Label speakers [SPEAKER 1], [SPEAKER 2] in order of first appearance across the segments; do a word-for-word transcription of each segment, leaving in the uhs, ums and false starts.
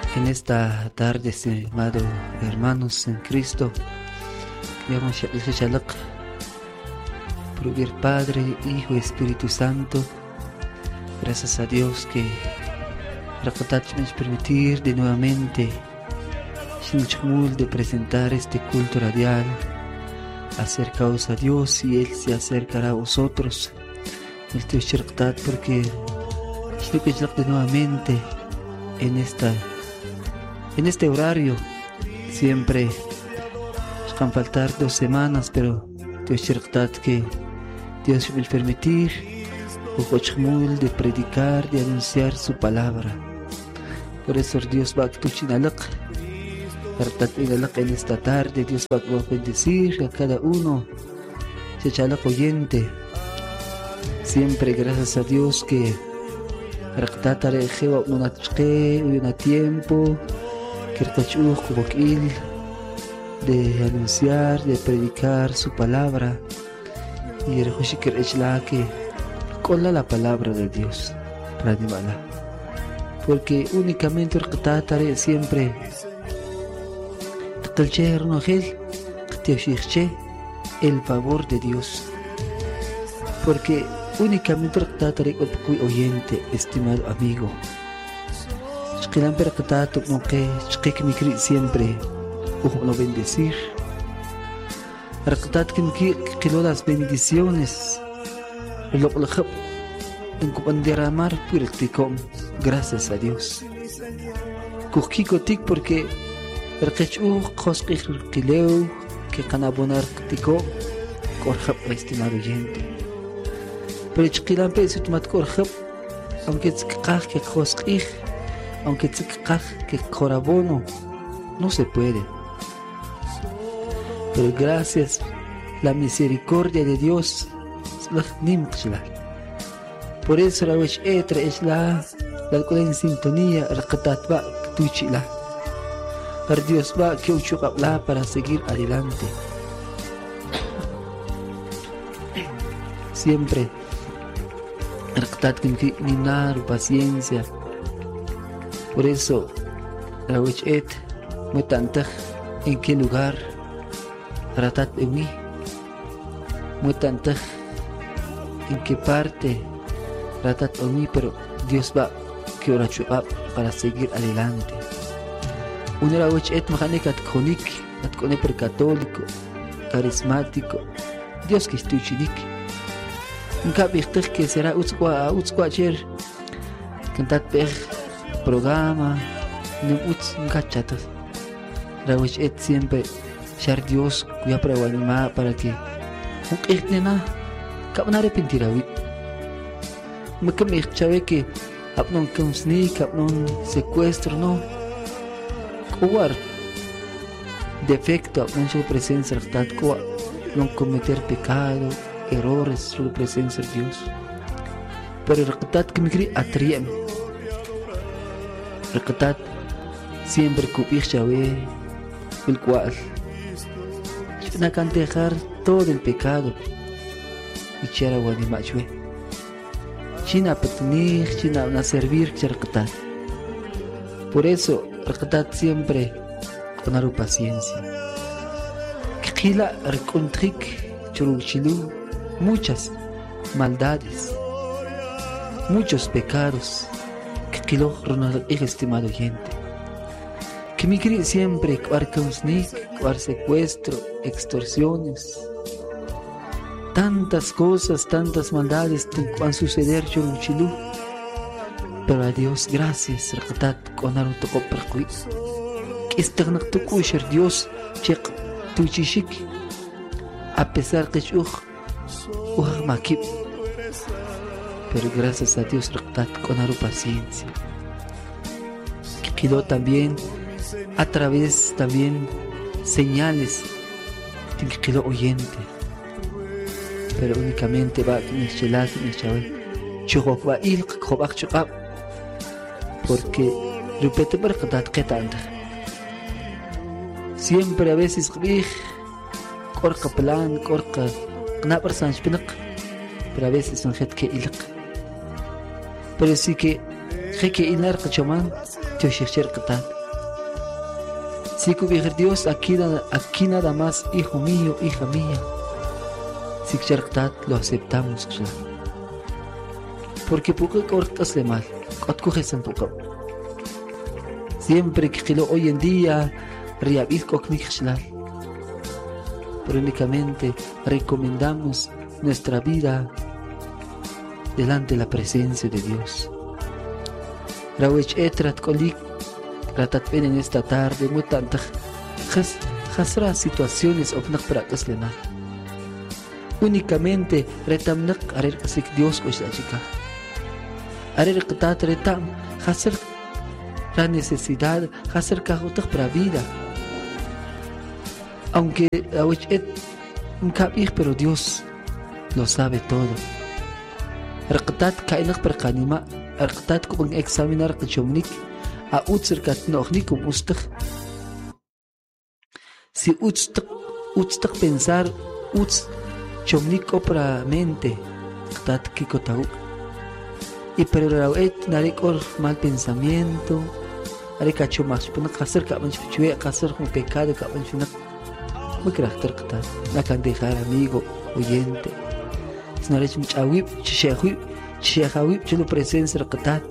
[SPEAKER 1] En esta tarde, estimados hermanos en Cristo, queremos decirles por el Padre, Hijo y Espíritu Santo. Gracias a Dios que nos permitir de nuevamente de presentar este culto radial. Acercaos a Dios y Él se acercará a vosotros. Porque de nuevamente en esta en este horario siempre van a faltar dos semanas, pero que Dios me permitir de predicar, de anunciar su palabra. Por eso Dios va a en esta tarde. Dios va a bendecir a cada uno, oyente. Siempre gracias a Dios que un tiempo de anunciar, de predicar su palabra, y que con la palabra de Dios, porque únicamente siempre el favor de Dios, porque únicamente oyente, estimado amigo, siempre no bendecir, que las bendiciones derramar gracias a Dios. Porque que canabonar tico corjab, estimado oyente. Pero chiquilan pe si tomat corjab, aunque tzikaj que josquij, aunque tzikaj que corabono, no se puede. Pero gracias la misericordia de Dios, por eso la wech etra es la la en sintonía rakatat va tuchila. Para Dios va que uchukabla para seguir adelante. Siempre rakatat que ninar paciencia. Por eso la wech et muy tanta en qué lugar ratat de mí, muy tanta en qué parte ratat de mí, pero Dios va que ora chupap para seguir adelante. Una la wech et mechanicat konik, at koneper católico, carismático, Dios que estoy chidik. En cambio que será utsqua utsqua ayer cantat per programa, no uts gachatas. La wech et siempre char Dios cuya para anima para que un nena kap na arrepentir awit. Me que me chave que apnon con sneak, apnon secuestro, no. Cuar defecto, apnon su presencia, no cometer pecado, errores, su presencia de Dios. Pero recatat que me cri atriem. Recatat siempre cupir chave el cual no can dejar todo el pecado y chera guanimachwe. China petenir, China na servir charcatat. Por eso recatat siempre con aru paciencia. Kila recontric churulchilu muchas maldades, muchos pecados que kilo ronald estimado oyente. Que me cree siempre cuar sneak, cuar secuestro, extorsiones, tantas cosas, tantas maldades que van a suceder en Chilú. Pero a Dios gracias, recatat con aru tocó percuit. Que estagnak tocó ser Dios, chek tuchishik, a pesar que chuj, uj makip. Pero gracias a Dios, recatat con aru paciencia. Que quedó también a través también señales que quedó oyente, pero únicamente va a chelar chukwa il khobak chukab, porque repete berkatat ketanda siempre a veces grij korka plan korka na person spinak, pero a veces son jet que ilk, pero sí que que inar kachaman tio shircher katat. Si cubrir Dios aquí, aquí nada más, hijo mío, hija mía. Si chartat lo aceptamos, porque poco cortas de mal, un poco. Siempre que lo hoy en día, riabis pero únicamente recomendamos nuestra vida delante de la presencia de Dios. Rawech etrat kolik, ratat ven en esta tarde, muy tantas hasra situaciones opnak pratas lena. Únicamente retamnak arer kasik Dios ko siya chica. Arer katat retam hasar la necesidad, hasar kahutak para vida. Aunque Rawech et mkabih, pero Dios lo sabe todo. Rakatat kainak perkanima, rakatat ko ang examinar kachomnik, a utser kat nochnik um ustak. Si utstak utstak pensar uts chomnik opra mente, rakatat kiko tauk. Y pero Rawech narik or mal pensamiento, ari kachomas punak kasar ka man chue kasar con pecado ka man chunak. Muy carácter rakatat, la can dejar amigo, oyente. Snarech mchawip, chishahwip, chishahwip, chulo presencia rakatat.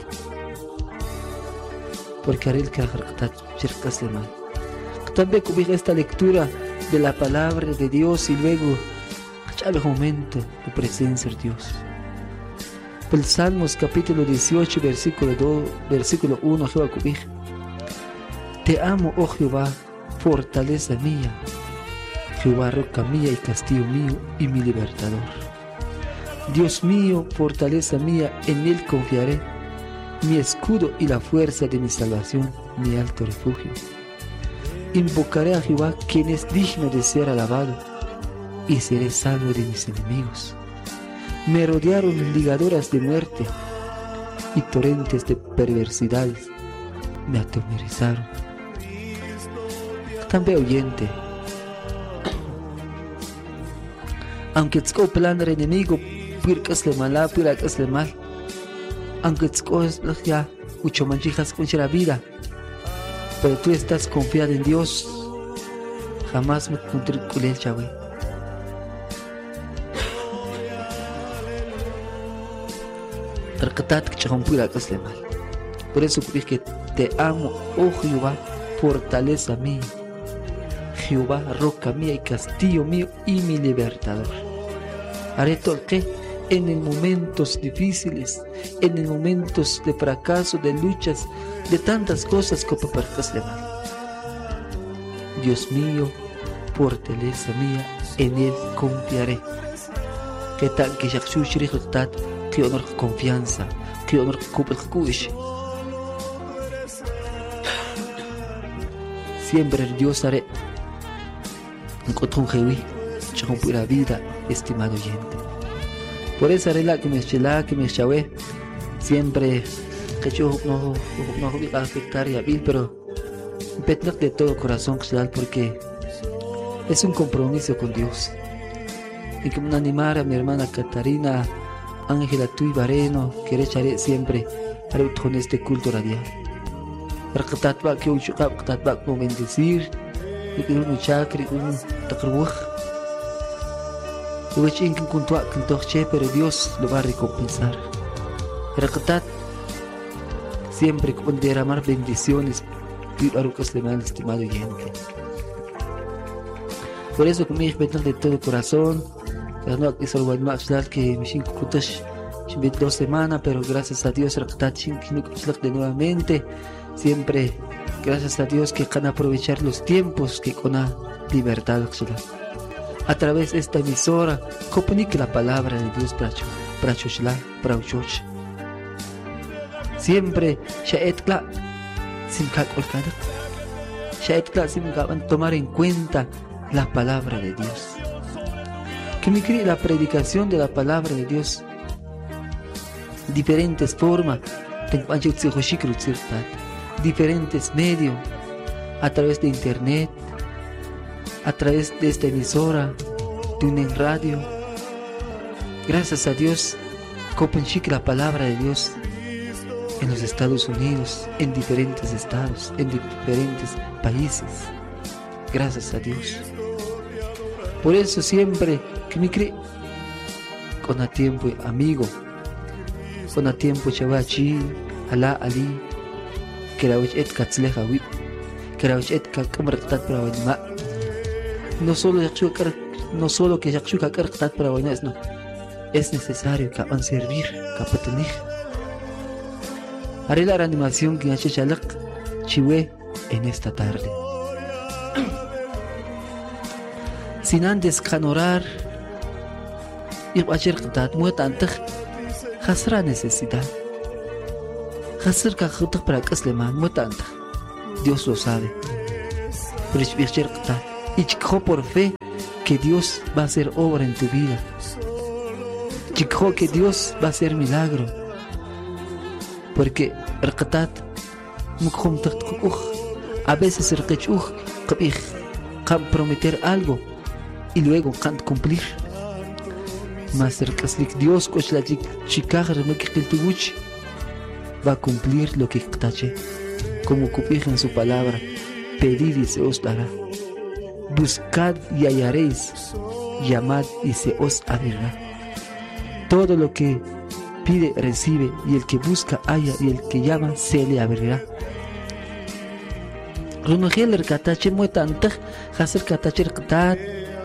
[SPEAKER 1] Porque haré el rakatat, chirkas de mal. También cubrir esta lectura de la palabra de Dios y luego echar momento de presencia de Dios. El Salmos capítulo dieciocho, versículo dos, versículo uno, Jehová cubrir. Te amo, oh Jehová, fortaleza mía. Jehová, roca mía y castillo mío y mi libertador. Dios mío, fortaleza mía, en Él confiaré, mi escudo y la fuerza de mi salvación, mi alto refugio. Invocaré a Jehová, quien es digno de ser alabado, y seré salvo de mis enemigos. Me rodearon ligaduras de muerte, y torrentes de perversidades me atemorizaron. También oyente, aunque tsko plan del enemigo, pirkas le mala, pirkas le mal, aunque tsko es ya mucho manchijas con la vida, pero tú estás confiado en Dios, jamás me encontré con él, Yahweh. Tarkatat que chahon pirkas le mal. Por eso dije que te amo, oh Jehová, fortaleza mía. Jehová, roca mía y castillo mío y mi libertador. Haré todo que en el momentos difíciles, en el momentos de fracaso, de luchas, de tantas cosas que percas de mal. Dios mío, fortaleza mía, en Él confiaré. Que tal que ya shuri tat, que honor confianza, que honor kush. Siempre Dios haré. Encontró Jehová, chahon pura vida, estimado oyente. Por esa regla que me chela, que me chavé, siempre que yo no no voy a afectar a Bill, pero pedir de todo corazón, porque es un compromiso con Dios. Y como animar a mi hermana Catarina, Ángela, tú y Bareno, que recharé siempre con este culto radial. Rakatat ba que ucho rakatat ba como bendecir. Un chakri, un takarwaj. Lo que inkin kuntua kintoche, pero Dios lo va a recompensar. Rakatat siempre con derramar bendiciones, pido arucas de mal, estimado oyente. Por eso conmigo metan de todo corazón. No aquí solo el más que me chingo kutash, chimbit dos semanas, pero gracias a Dios Rakatat chingo de nuevamente. Siempre, gracias a Dios, que van a aprovechar los tiempos que con la libertad a través de esta emisora, comunique la palabra de Dios para para para siempre, shaetkla, sin calcolcada, shaetkla, sin tomar en cuenta la palabra de Dios. Que me cree la predicación de la palabra de Dios, diferentes formas, diferentes medios, a través de internet, a través de esta emisora, de una radio. Gracias a Dios, copenchic la palabra de Dios en los Estados Unidos, en diferentes estados, en diferentes países. Gracias a Dios. Por eso siempre que me cree con a tiempo amigo, con a tiempo chavachi, ala ali, que la et katzleja wi, que la et kakamrtat para wajma. No solo no solo que yakshu kakartat para wajma, no. Es necesario que van servir, que tener. Haré la reanimación que ha hecho Chalak Chiwe en esta tarde. Sin antes canorar y ayer qtat muetantaj hasra necesidad. Hasr ka khutak para kasleman muetantaj. Dios lo sabe. Pero ayer qtat y chico por fe que Dios va a hacer obra en tu vida. Chico que Dios va a hacer milagro. Porque rqtat mukhum taqtuq a veces rqchuj qabih qam prometer algo y luego can't cumplir. Mas rqaslik Dios koshlajik chikaj remekiltuguch va a cumplir lo que qtache. Como cupij en su palabra, pedid y se os dará. Buscad y hallaréis, llamad y se os abrirá. Todo lo que pide, recibe, y el que busca, halla, y el que llama, se le abrirá. Runogel katache muetantaj, hacer katache rqtat,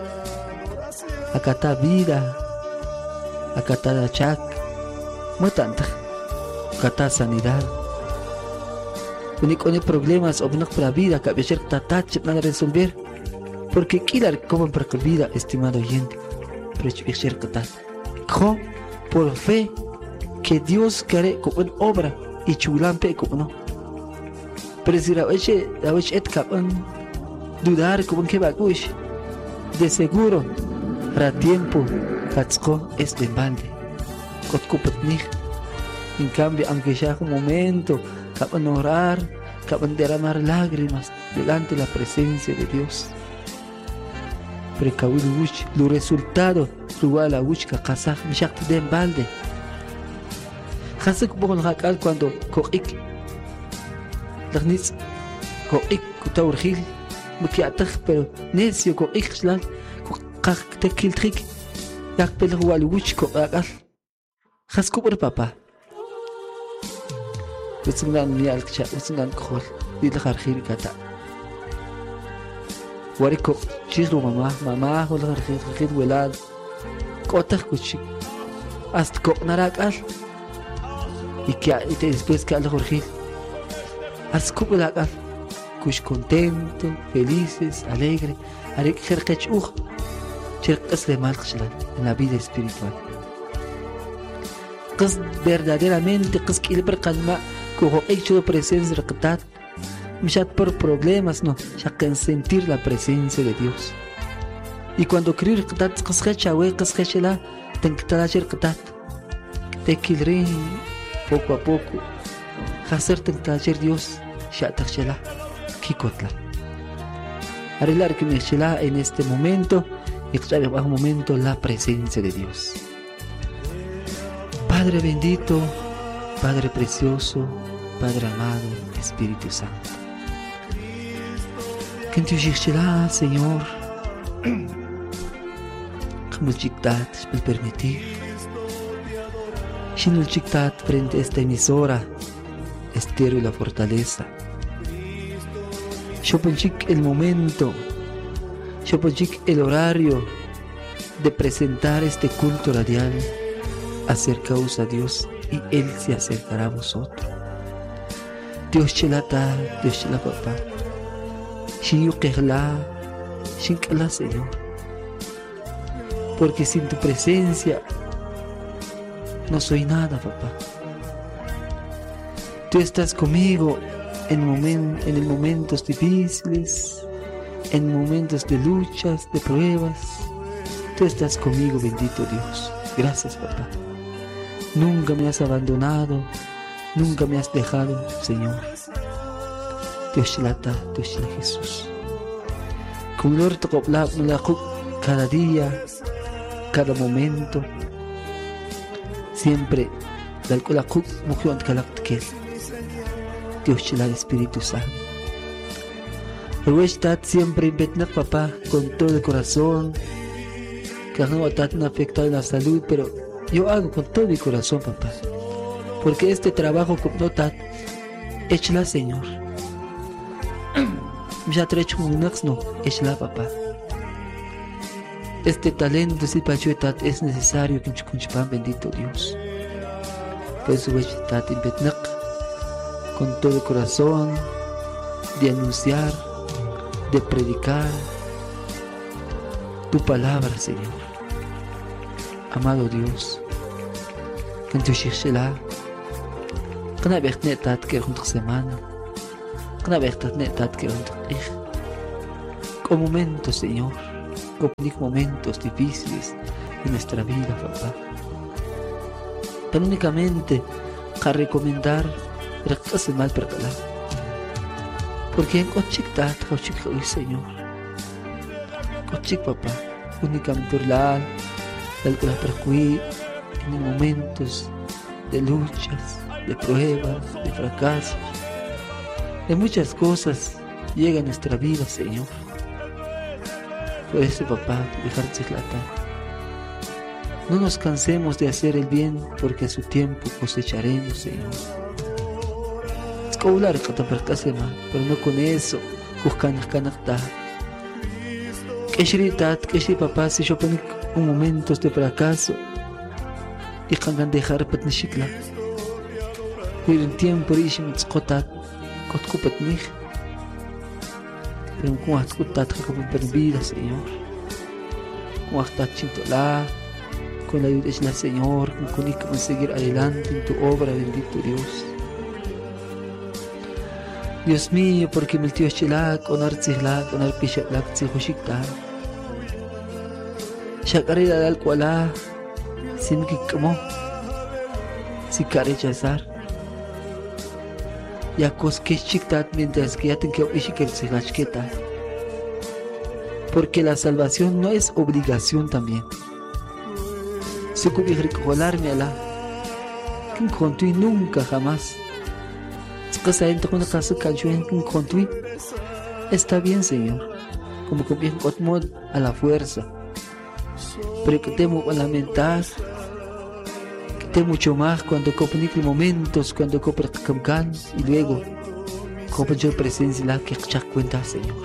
[SPEAKER 1] akata vida, akata chak, muetantaj, akata sanidad. Unik unik problemas obnak para vida, que abecher tatach van a resolver, porque quilar como para que vida, estimado oyente, pero abecher katat, co por fe que Dios quiere con obra y chulampe con no. Pero si la oye, la oye et capan dudar como que va cuish, de seguro para tiempo katzko es de balde, kotkupatnih. En cambio, aunque ya un momento, capan orar, capan derramar lágrimas delante de la presencia de Dios. Precauir wuch, los resultados, lugar la wuch que casaj, mishak de balde. Hasek bokon hakal cuando koik lagnis koik kutaurgil mukiataj pero necio koik shlal kokak tekiltrik yak pel wal wuch ko akal haskubur papa utsingan ni alcha utsingan khol dil kharkhir kata wariko chiru mama mama hol kharkhir kharkhir welad kotaj kuchik ast ko narakal y que y después que al Jorge ascupo la cal cush contento felices alegre arek kherkach uj cherqas le mal en la vida espiritual qas verdaderamente qas que el percalma cojo hecho de presencia raqtat mishat por problemas no ya que sentir la presencia de Dios y cuando creer raqtat qas khacha we qas khachela tenkitala cherqtat tekilri poco a poco, hacerte el taller Dios, Shatachela, Kikotla. Arreglar que me chela en este momento, y trae bajo momento la presencia de Dios. Padre bendito, Padre precioso, Padre amado, Espíritu Santo. Que en tu chela, Señor, como chictat, me permitir. Shinul Chiktat frente a esta emisora, Estero y la Fortaleza. Shoponchik el momento, Shoponchik el horario de presentar este culto radial. Acercaos a Dios y Él se acercará a vosotros. Dios chelata, Dios chela papá. Shin yuqehla, shin kala Señor. Porque sin tu presencia no soy nada, papá. Tú estás conmigo en, momen, en momentos difíciles, en momentos de luchas, de pruebas. Tú estás conmigo, bendito Dios. Gracias, papá. Nunca me has abandonado, nunca me has dejado, Señor. Dios lata, Dios la Jesús. Con Lord cada día, cada momento. Siempre dal kolakuk mukyon kalaktkes Dios chela Espíritu Santo Ruech tat siempre inventnak papá con todo el corazón. Que no tat no afecta a la salud, pero yo hago con todo mi corazón, papá. Porque este trabajo como no tat, échla, Señor. Ya trecho un no, échla, papá. Este talento si pachuetat es necesario que chunchpan, bendito Dios. Por eso ruech tat inventnak con todo el corazón de anunciar, de predicar tu palabra, Señor. Amado Dios, que en tu shishela, que no veas netat que juntos semana, que no veas netat que juntos ich. Con momentos, Señor, con momentos difíciles en nuestra vida, papá. Pero únicamente a recomendar recase mal percala. Porque en cochik tat, cochik hoy, Señor. Cochik, papá, únicamente orlar, el que la percuí en momentos de luchas, de pruebas, de fracasos, de muchas cosas llega a nuestra vida, Señor. Por eso, papá, dejarse latar. No nos cansemos de hacer el bien, porque a su tiempo cosecharemos, Señor. Escaular catapercasema, pero no con eso, buscanas canacta. Que shritat, que shri papá, si yo pongo un momentos de fracaso, y cangan dejar patnishikla. Pero en tiempo rishim tzkotat, kotkupatnich. Pero en kuatkutat, como per vida, Señor. Kuatat chintola. Con la ayuda de la Señor, con que vamos a seguir adelante en tu obra, bendito Dios. Dios mío, porque me tío chilak, onar tzilak, onar pishaklak, tzihushikta. Shakarida dal kuala, sin que como, si care chazar. Ya cosque chiktat mientras que ya tengo que ishikar tzihachketa. Porque la salvación no es obligación también. Si cubrir recolarme a la que encontré nunca jamás. Si casa entra con una casa cayó en que encontré, está bien, Señor, como que bien cotmod a la fuerza. Pero que temo a lamentar, que temo mucho más cuando comunique momentos, cuando copre camcan y luego copre yo presencia la que ya cuenta, Señor.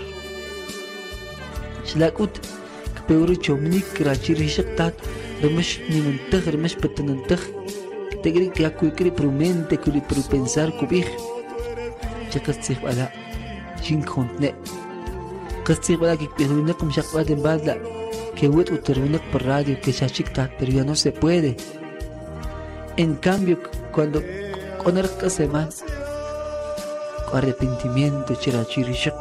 [SPEAKER 1] Shlakut que peor chomnik rachirishaktat. Remesh ni mentej, remesh petenentej. Te cree que acuy cree prumente, cree pru pensar cubij. Ya casi bala, sin contne. Casi bala que termina como ya va de bala, que wet o termina por radio, que ya chicta, pero ya no se puede. En cambio, cuando con el que se más, arrepentimiento, chirachirishak,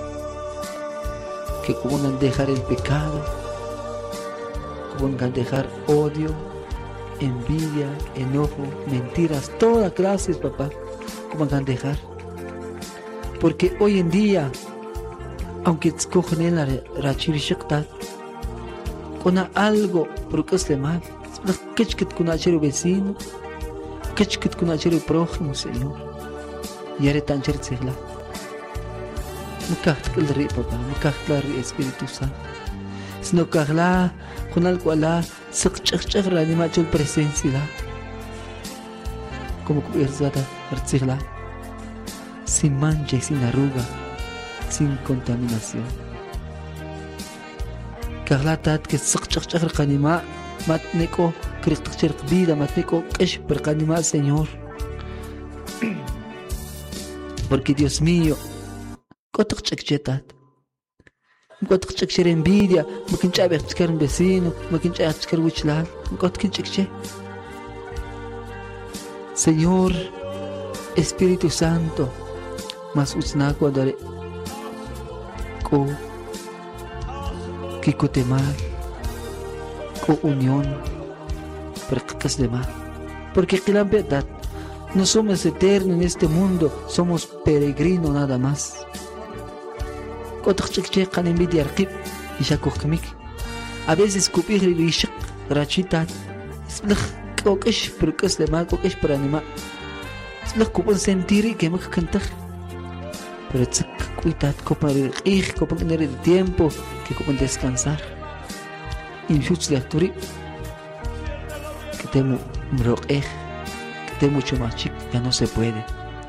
[SPEAKER 1] que como no dejar el pecado. Pongan dejar odio, envidia, enojo, mentiras, todas clases, papá. Pongan dejar. Porque hoy en día, aunque escogen el rachirishaktat, con algo, porque es de mal. Kechkit con achero vecino, kechkit con achero prójimo, Señor. Y haré tan chertzegla. Me cachta el rey, papá, me cachta el Espíritu Santo. Sino que la con algo la se chachar la anima chul presencia la como que erzada archigla sin mancha y sin arruga, sin contaminación. Carla tat que se chachar kanima matneko kristachar vida matneko es per kanima, Señor. Porque Dios mío, cotoc chakchetat. Enquanto que cheque envidia, me quincha a buscar un vecino, me quincha a buscar un chlal, enquanto que cheque. Señor, Espíritu Santo, mas usna cuadare, co, que cotemal, co unión, para que cas de mal. Porque que la verdad, no somos eternos en este mundo, somos peregrinos nada más. A veces cupir y rishak rachitat. Sblach kokesh perkas de mal kokesh para animar. Sblach kupon sentir que me cantar. Pero tsak cuidad, como el ich, como tener el tiempo, que como descansar. Y muchos lectores que tengo que tengo mucho más chico, ya no se puede.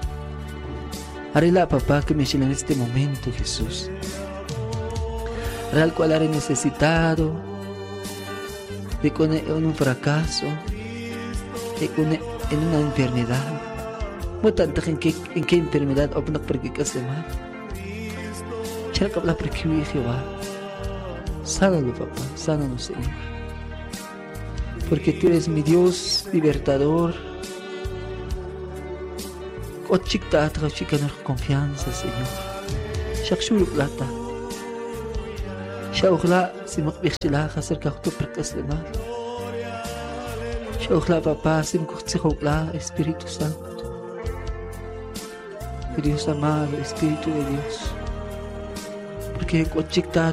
[SPEAKER 1] Haré papá que me llena en este momento, Jesús. Haré al cual haré necesitado de con en un fracaso, de con en una enfermedad. No tanto en qué en qué enfermedad o no porque que se mal. Chara que habla porque Jehová. Sánalo, papá, sánalo, Señor. Porque tú eres mi Dios libertador. Ochikta, ochika no confianza, Señor. Shakshuru plata. Shaukhla, si me bichila, acerca de tu precioso mal. Shaukhla, papá, si me kuchikla, Espíritu Santo. Dios amado, Espíritu de Dios. Porque ochikta